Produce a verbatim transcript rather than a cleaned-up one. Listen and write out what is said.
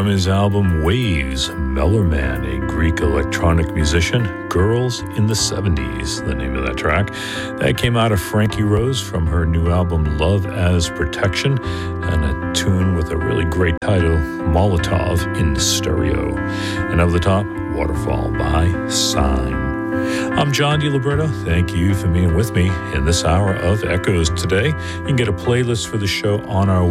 From his album Waves, Mellerman, a Greek electronic musician, Girls in the seventies, the name of that track. That came out of Frankie Rose from her new album Love as Protection, and a tune with a really great title, Molotov in Stereo. And over the top, Waterfall by Sign. I'm John DiLiberto. Thank you for being with me in this hour of Echoes today. You can get a playlist for the show on our